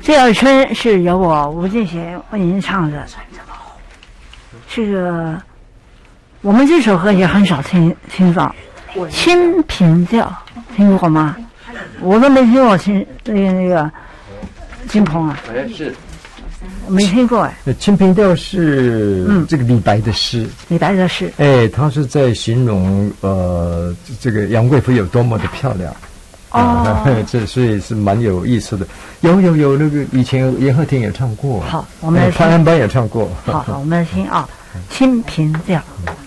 这首春是由我吴敬贤为您唱的。这个我们这首歌也很少听到，《清平调》听过吗？我都没听过。那个金鹏啊， 是没听过哎。 《清平调》是这个李白的诗， 李白的诗， 他是在形容这个杨贵妃有多么的漂亮。这所以是蛮有意思的。有那个以前严鹤亭也唱过， 好，我们来听。 潘安邦也唱过。 好，我们来听啊，《清平调》。